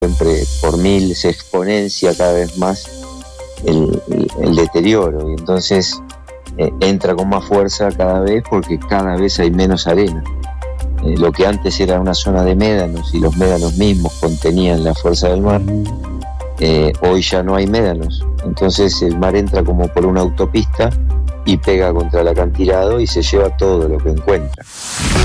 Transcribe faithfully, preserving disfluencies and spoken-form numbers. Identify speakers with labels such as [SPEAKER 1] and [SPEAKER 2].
[SPEAKER 1] siempre por mil se exponencia cada vez más el, el, el deterioro, y entonces eh, entra con más fuerza cada vez porque cada vez hay menos arena. Eh, lo que antes era una zona de médanos y los médanos mismos contenían la fuerza del mar, eh, hoy ya no hay médanos, entonces el mar entra como por una autopista y pega contra el acantilado y se lleva todo lo que encuentra.